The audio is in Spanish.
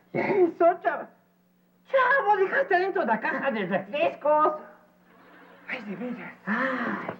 Eso, chavo. Chavo, dejaste adentro la caja de refrescos. Ay, de veras. Ay.